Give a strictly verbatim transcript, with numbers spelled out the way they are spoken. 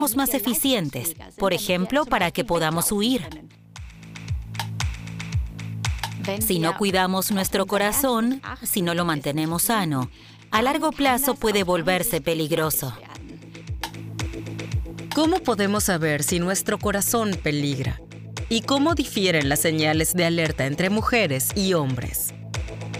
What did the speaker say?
más eficientes, por ejemplo, para que podamos huir. Si no cuidamos nuestro corazón, si no lo mantenemos sano, a largo plazo puede volverse peligroso. ¿Cómo podemos saber si nuestro corazón peligra? ¿Y cómo difieren las señales de alerta entre mujeres y hombres?